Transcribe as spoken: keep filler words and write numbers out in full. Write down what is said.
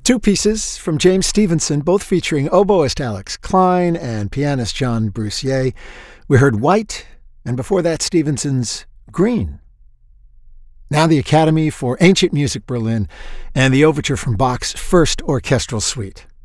Two pieces from James Stevenson, both featuring oboist Alex Klein and pianist John Brussier. We heard White, and before that Stevenson's Green. Now the Academy for Ancient Music Berlin and the overture from Bach's First Orchestral Suite.